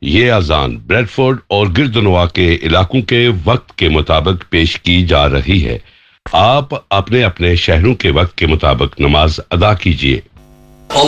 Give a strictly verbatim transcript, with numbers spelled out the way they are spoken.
ये अजान ब्रेडफोर्ड और गिरदनवा के इलाकों के वक्त के मुताबिक पेश की जा रही है। आप अपने अपने शहरों के वक्त के मुताबिक नमाज अदा कीजिए।